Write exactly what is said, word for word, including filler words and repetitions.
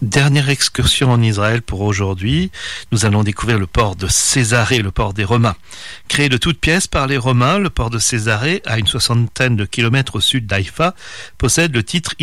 Dernière excursion en Israël pour aujourd'hui. Nous allons découvrir le port de Césarée, le port des Romains. Créé de toutes pièces par les Romains, le port de Césarée, à une soixantaine de kilomètres au sud d'Haïfa, possède le titre